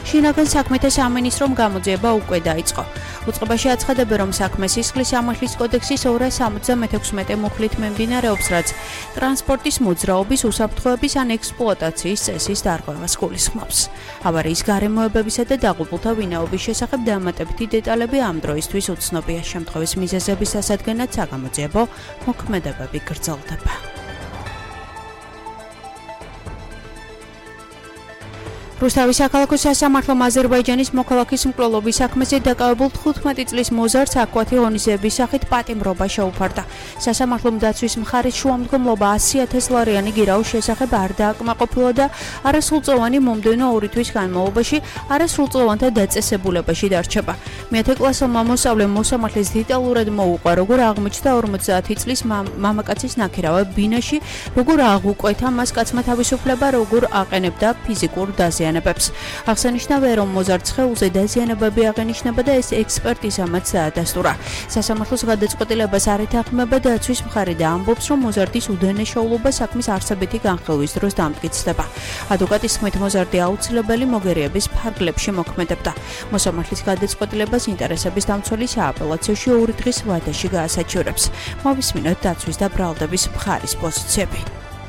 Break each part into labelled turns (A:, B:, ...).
A: შინაგან საქმეთა სამინისტრომ გამოძიება უკვე დაიწყო. უწყებაში აცხადებენ, რომ საქმე სისხლის სამართლის კოდექსის 276 მუხლით მიმდინარეობს, რაც ტრანსპორტის მოძრაობის, უსაფრთხოების ან ექსპლუატაციის წესის დარღვევას გულისხმობს. ავარიის გარემოებებისა და დაღუპულთა ვინაობის შესახებ დამატებითი დეტალები ამ დროისთვის უცნობია. შემთხვევის მიზეზების დასადგენად საგამოძიებო მოქმედებები გრძელდება. რუსთავის საქალაქო სასამართლომ აზერბაიჯანის მოქალაქის მკვლელობის საქმეზე დაკავებულ 15 წლის მოზარდს აქვათი ღონისძიების სახით პატიმრობა შეუფარდა. სასამართლომ დაცვის მხარის შუამდგომლობა 100,000 ლარიანი გირაოს შესახებ არ დააკმაყოფილა და არასრულწლოვანი მომდევნო 2 თვის განმავლობაში არასრულწლოვანთა დაწესებულებაში დარჩება. მეათე კლასელმა მოსწავლემ მოსამართლეს დეტალურად მოუყვა, როგორ აღმოჩნდა 50 წლის მამაკაცის ნაქირავა ბინაში, როგორ აღუკვეთა მას კაცმა თავისუფლება, როგორ აყენებდა ფიზიკურ დაზიანებას. აღსანიშნავია, რომ მოზარდ სხეულზე დაზიანებები აღენიშნება და ეს ექსპერტიზამაც დაადასტურა. სასამართლოს გადაწყვეტილებას არ ეთანხმება დაცვის მხარე და ამბობს, რომ მოზარდის უდანაშაულობა საქმის არსებითი განხილვის დროს დამტკიცდება. ადვოკატის თქმით, მოზარდი აუცილებელი მოგერიების ფარგლებში მოქმედებდა. მოსამართლის გადაწყვეტილებას ინტერესების დამცველი სააპელაციოში 2 დღის ვადაში გაასაჩივრებს. მოვისმინოთ დაცვის და ბრალდების მხარის პოზიციები.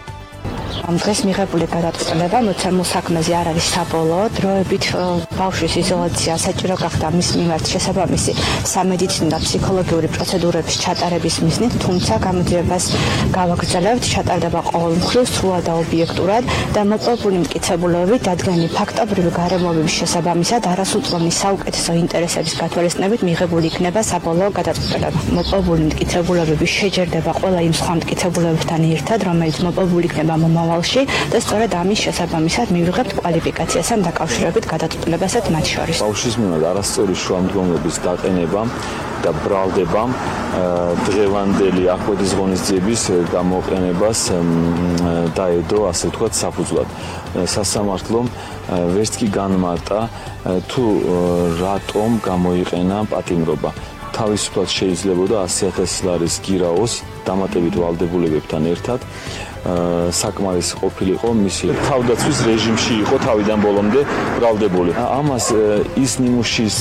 B: ამ დღეს მიღებული გადაწყვეტილება მოცემულ საქმეზე არ არის საბოლოო. დროებით ბავშვის იზოლაცია საჭირო გახდა მის მიმართ შესაბამისი სამედიცინო და ფსიქოლოგიური პროცედურების ჩატარების მიზნით, თუმცა გამოძიებას გავაგრძელებთ, ჩატარდება ყოველ მხრივ სრულად და ობიექტურად და მოპოვებული მტკიცებულებებით დადგენილი ფაქტობრივი გარემოებების შესაბამისად არასრულწლოვანი საუკეთესო ინტერესების გათვალისწინებით მიღებული იქნება საბოლოო გადაწყვეტილება. მოპოვებული მტკიცებულებები შეჯერდება ყველა იმ სხვა მტკიცებულებებთან ერთად, რომელიც მოპოვებული იქნება მომავალში და სწორედ ამის შესაბამისად მივიღებთ კვალიფიკაციასთან დაკავშირებით გადაწყვეტილებასაც მათ შორის.
C: ბავშვის მიმართ არასწორი შუამდგომლობის დაყენებამ და ბრალდებამ დღევანდელი აკვეთის ღონისძიების გამოყენებას დაედო, ასე ვთქვათ, საფუძვლად. სასამართლომ ვერც კი განმარტა თუ რატომ გამოიყენა პატიმრობა. თავისუფლად შეიძლებოდა 100,000 ლარის გირაოს დამატებით ვალდებულებებთან ერთად საკმარისი ყოფილიყო მისი თავდაცვის რეჟიმში იყო თავიდან ბოლომდე ბრალდებული. ამას ის ნიმუშის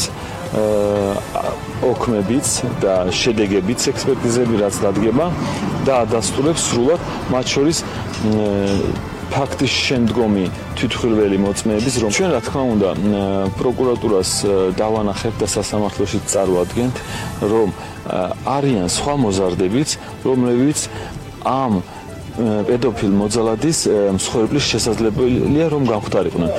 C: ოქმებიც და შედეგებიც ექსპერტიზები რაც დადგება და ადასტურებს სრულად მათ შორის ფაქტის შემდგომი თვითმხილველი მოწმეების, რომ ჩვენ რა თქმა უნდა პროკურატურას დავანახებთ და სასამართლოში წარვადგენთ, რომ არიან სხვა მოზარდებიც, რომლებიც ამ პედოფილ მოძალადის მსხვერპლის შესაძლებელია რომ გამختარიყვნენ.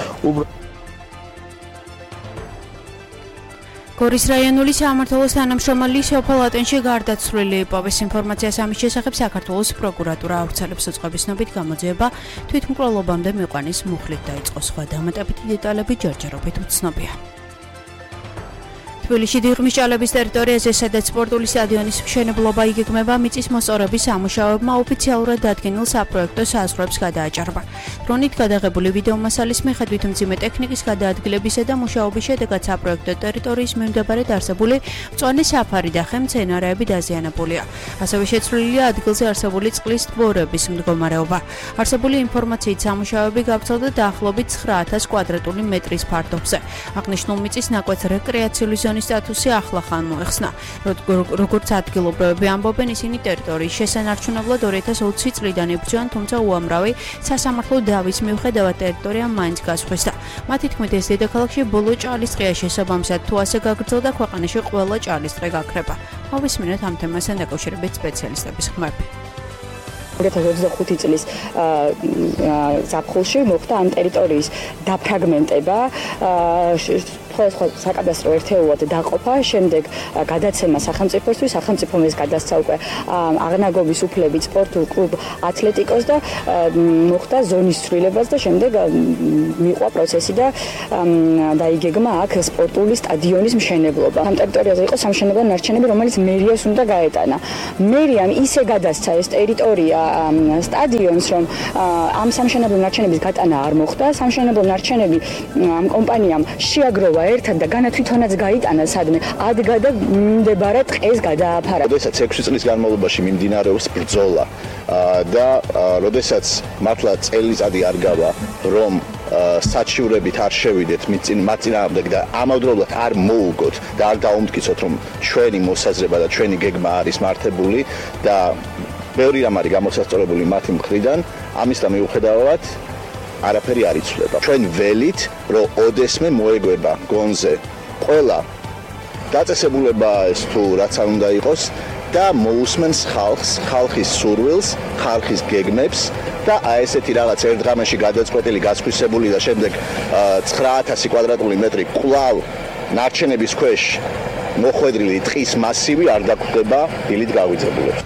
A: გორის რაიონული სამმართველოს თანამშრომელი სოფელ ატენში გარდაცვლილი იყო. ეს ინფორმაციას ამის შესახებ საქართველოს პროკურატურა ავრცელებს. უწყების ცნობით გამოძიება თვითმკვლელობამდე მიყვანის მუხლით დაიწყო. სხვა დამატებითი დეტალები ჯერჯერობით უცნობია. თბილისში დიღმის ჭალების ტერიტორიაზე, სადაც სპორტული სტადიონის მშენებლობა იგეგმება, მიწის მოსწორების სამუშაოებმა ოფიციალურად დადგენილ საპროექტო საზღვრებს გადააჭარბა. დრონით გადაღებული ვიდეომასალის მიხედვით მძიმე ტექნიკის გადაადგილებისა და მუშაობის შედეგად საპროექტო ტერიტორიის მიმდებარედ არსებული მწვანე საფარი და ხე-მცენარეები დაზიანებულია. ასევე შეცვლილია ადგილზე არსებული წყლის ტბორების მდგომარეობა. არსებული ინფორმაციით სამუშაოები გაგრძელდა დაახლოებით 9,000 კვადრატული მეტრის ფართობზე. აღნიშნულ მიწის ნაკვეთს რეკრეაციული ზონის სტატუსი ახლახან მოეხსნა. როგორც ადგილობრივები ამბობენ, ისინი ტერიტორიის შესანარჩუნებლად 2020 წლიდან იბრძვიან, თუმცა უამრავი სასამართლო დავის მიუხედავად ტერიტორია მაინც გასხვისდა. მათი თქმით, ეს დედაქალაქში ბოლო ჭალისწყლია შესაბამისად, თუ ასე გაგრძელდა, ქვეყანაში ყველა ჭალისწყლი გაქრება. მოვისმინოთ ამ თემასთან დაკავშირებით სპეციალისტების ხმები.
B: 2025 წლის ზაფხულში მოხდა ამ ტერიტორიის დაფრაგმენტება, სხვა საკადასტრო ერთეულად დაყოფა, შემდეგ გადაცემა სახელმწიფოსთვის, სახელმწიფომ ეს გადასცა უკვე აღნაგობის უფლებით სპორტულ კლუბ ათლეტიკოს და მოხდა ზონის ცვლილებაც და შემდეგ მიყვა პროცესი და დაიგეგმა აქ სპორტული სტადიონის მშენებლობა. ამ ტერიტორიაზე იყო სამშენებლო ნარჩენები, რომელიც მერიას უნდა გაეტანა. მერიამ ისე გადასცა ეს ტერიტორია სტადიონს, რომ ამ სამშენებლო ნარჩენების გატანა არ მოხდა. სამშენებლო ნარჩენები ამ კომპანიამ შეაგროვა ერთად და განა თვითონაც გაიტანა სადმე ადგა და მდებარე ტყეს გადააფარა.
D: როდესაც 6 წლის განმავლობაში მიმდინარეობს ბრძოლა და როდესაც მართლა წელიწადი არ გავა, რომ საჩივრებით არ შევიდეთ მათ წინააღმდეგ და ამავდროულად არ მოუგოთ და არ დაუმტკიცოთ რომ ჩვენი მოსაზრება და ჩვენი გეგმა არის მართებული და ბევრი რამ არის გამოსასწორებული მათი მხრიდან ამის და მიუხედავად არაფერი არ იცვლება ჩვენ ველით რომ ოდესმე მოეგვება გონზე ყველა დაწესებულება ეს თუ რაც არ უნდა იყოს და მოусმენს ხალხის სურვილს, ხალხის გეგმებს და აი ესეთი რაღაც ერთ ღამეში გადაწყვეტილი გასხვისებული და შემდეგ 9000 კვადრატული მეტრი კვლავ ნარჩენების ქვეშ მოხვედრილი ტყის მასივი არ დაგხვდება დილით გაგვიძებულებს.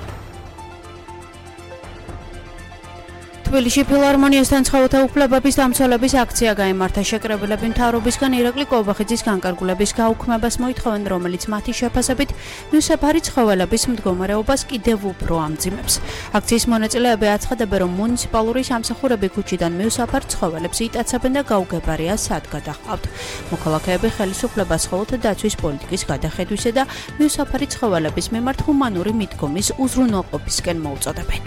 A: თბილისში ფილარმონიასთან ცხოველთა უფლებების დამცველების აქცია გაიმართა. შეკრებილები მთავრობისგან ირაკლი კობახიძის განკარგულების გაუქმებას მოითხოვენ, რომელიც მათი შეფასებით მისაფარი ცხოველების მდგომარეობას კიდევ უფრო ამძიმებს. აქციის მონაწილეები აცხადებენ, რომ მუნიციპალური სამსახურები ქუჩიდან მისაფარ ცხოველებს იტაცებენ და გაუგებარია სად გადაჰყავთ. მოქალაქეები ხელისუფლებას ცხოველთა დაცვის პოლიტიკის გადახედვისა და მისაფარი ცხოველების მიმართ ჰუმანური მიდგომის უზრუნველყოფისკენ მოუწოდებენ.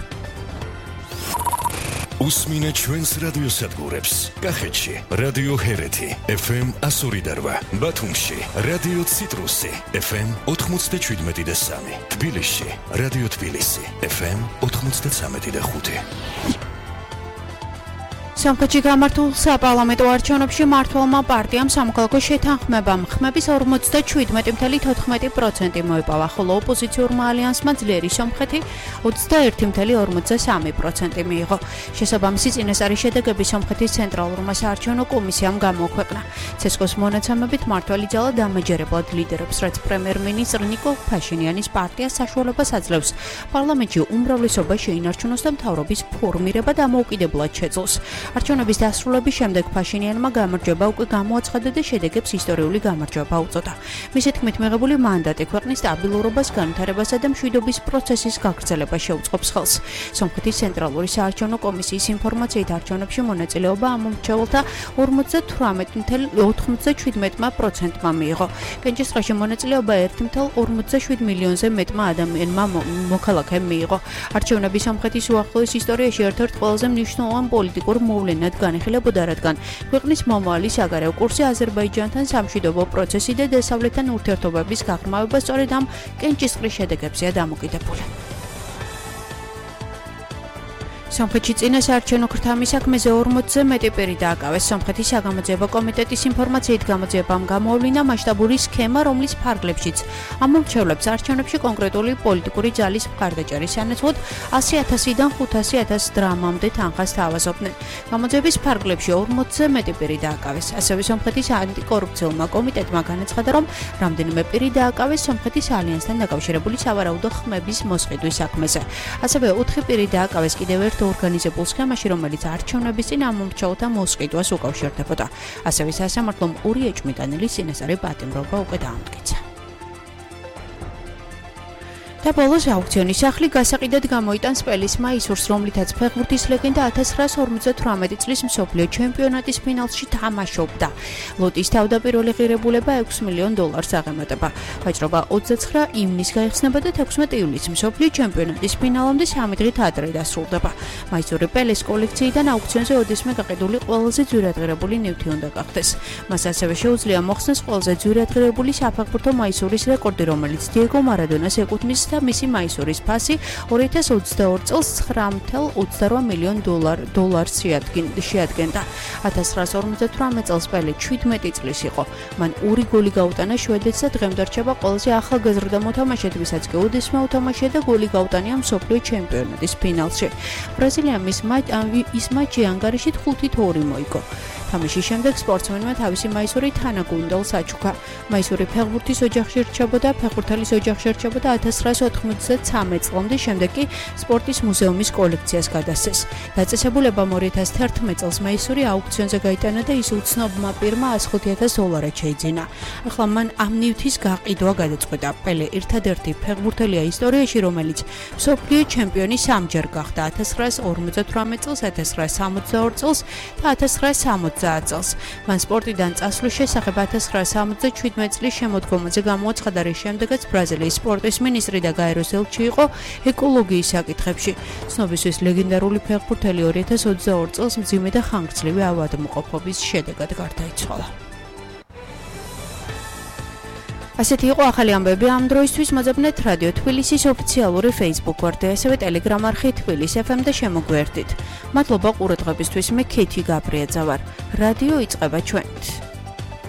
E: Usmina ჩვენს რადიოსადგურებს. კახეთში რადიო ჰერეთი FM 102.8, ბათუმში რადიო ციტრუსი FM 97.3, თბილისში რადიო თბილისი FM 93.5.
A: სომხეთში გამართულ საპარლამენტო არჩევნებში მმართველმა პარტიამ სამოქალაქო შეთანხმებამ ხმების 47.14% მოიპოვა, ხოლო ოპოზიციურმა ალიანსმა ძლიერი სომხეთი 21.43% მიიღო. შესაბამისი წინასწარი შედეგები სომხეთის ცენტრალურმა საარჩევნო კომისიამ გამოაქვეყნა. ცესკოს მონაცემებით მმართველი ძალა დამაჯერებლად ლიდერობს, რაც პრემიერ-მინისტრ ნიკოლ ფაშინიანის პარტიას საშუალებას აძლევს პარლამენტში უმრავლესობა შეინარჩუნოს და მთავრობის ფორმირება დამოუკიდებლად შეძლოს. არჩევნების დასრულების შემდეგ ფაშინიანმა გამარჯვება უკვე გამოაცხადა და შედეგებს ისტორიული გამარჯვება უწოდა. მისი თქმით, მიღებული მანდატი ქვეყნის სტაბილურობას, განვითარებასა და მშვიდობის პროცესის გაგრძელებას შეუწყობს ხელს. სომხეთის ცენტრალური საარჩევნო კომისიის ინფორმაციით არჩევნებში მონაწილეობა ამ მრჩეველთა 58.97%-მა მიიღო. კენჭისყრაში მონაწილეობა 1.47 მილიონზე მეტმა ადამიანმა მოქალაქემ მიიღო. არჩევნები სომხეთის უახლოეს ისტორიაში ერთ-ერთ ყველაზე მნიშვნელოვან პოლიტიკურ მოვლენად განიხილებოდა, რადგან ქვეყნის მომავალი საგარეო კურსი აზერბაიჯანთან სამშვიდობო პროცესი და დასავლეთთან ურთიერთობების გაღრმავება სწორედ ამ კენჭისყრის შედეგებზეა დამოკიდებული. სომხეთში წინა საარჩევნო ქრთამის საქმეზე 40-ზე მეტი პირი დააკავეს. სომხეთის საგამოძიებო კომიტეტის ინფორმაციით გამოძიებამ გამოავლინა მასშტაბური სქემა, რომლის ფარგლებშიც ამ მრჩევლებს არჩევნებში კონკრეტული პოლიტიკური ძალის მხარდაჭერის სანაცვლოდ 100,000-დან 500,000 დრამამდე თანხას თავაზობდნენ. გამოძიების ფარგლებში 40-ზე მეტი პირი დააკავეს. ასევე სომხეთის ანტიკორუფციულმა კომიტეტმა განაცხადა, რომ რამდენიმე პირი დააკავეს სომხეთის ალიანსთან დაკავშირებული სავარაუდო ხმების მოსყიდვის საქმეზე. ასევე 4 პირი დააკავეს კიდევ ერთ ორგანიზებულ სქემაში, რომელიც არჩევნების წინ ამ მრჩეველთა მოსყიდვას უკავშირდებოდა. ასევე სასამართლომ 2 ეჭვმიტანილის წინასწარი პატიმრობა უკვე დაამტკიცა. და ბოლოს აუქციონის სახლი გასაყიდად გამოიტანს სპელის მაისურს, რომლითაც ფეხბურთის ლეგენდა 1958 წლის მსოფლიო ჩემპიონატის ფინალში თამაშობდა. ლოტის თავდაპირველი ღირებულება $6 მილიონ აღემატება. ვაჭრობა 29 ივნისს გაიხსნება და 16 ივლისს მსოფლიო ჩემპიონატის ფინალამდე 3 დღით ადრე დასრულდება. მაისური პელეს კოლექციიდან აუქციონზე ოდესმე გაყიდული ყველაზე ძვირადღირებული ნივთი უნდა გახდეს. მას ასევე შეუძლია მოხსნას ყველაზე ძვირადღირებული საფეხბურთო მაისურის რეკორდი, რომელიც დიეგო მარადონას ეკუთვნის და მისი მაისურის ფასი 2022 წელს $9.28 მილიონ შეადგენდა. 1958 წელს პელე 17 წლის იყო. მან 2 გოლი გაუტანა შვედეთს და დღემდე რჩება ყველაზე ახალგაზრდა მოთამაშედ, ვისაც კი ოდესმე უთამაშია და გოლი გაუტანია მსოფლიო ჩემპიონატის ფინალში. ბრაზილიამ ის მატჩი ანგარიში 5-2 მოიგო. თამაშის შემდეგ სპორტსმენმა თავისი მაისური თანაგუნდელს აჩუქა. მაისური ფეხბურთის ოჯახში რჩებოდა, ფეხბურთელის ოჯახში რჩებოდა 1993 წლამდე, შემდეგ კი სპორტის მუზეუმის კოლექციას გადასცეს. დაწესებულებამ 2011 წელს მაისური აუქციონზე გაიტანა და ის უცნობმა პირმა $105,000 შეიძინა. ახლა მან ამ ნივთის გაყიდვა გადაწყვეტა. პელე ერთადერთი ფეხბურთელია ისტორიაში, რომელიც მსოფლიო ჩემპიონი 3 ჯერ გახდა: 1958 წელს, 1962 წელს და 1960 2030 წელს. მან სპორტიდან წასვლის შესახებ 1977 წლის შემოდგომაზე გამოაცხადა, რის შემდეგაც ბრაზილიის სპორტის მინისტრი და გაეროს ელჩი იყო ეკოლოგიის საკითხებში. ცნობისთვის ლეგენდარული ფეხბურთელი 2022 წელს მძიმე და ხანგრძლივი ავადმყოფობის შედეგად გარდაიცვალა. ასეთი იყო ახალი ამბები ამ დროისთვის. მოძებნეთ რადიო თბილისის ოფიციალური Facebook გვერდი, ასევე Telegram არხი თბილისი FM და შემოგვერდით. მადლობა ყურადღებისთვის. მე ქეთი გაბრიაძე ვარ. რადიო იწყება ჩვენით.